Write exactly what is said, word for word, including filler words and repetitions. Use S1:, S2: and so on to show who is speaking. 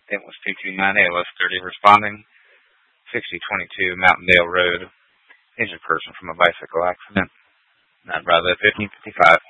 S1: It was two two nine A L S thirty responding. sixty twenty-two Mountaindale Road. Injured person from a bicycle accident. Not brother fifteen fifty-five.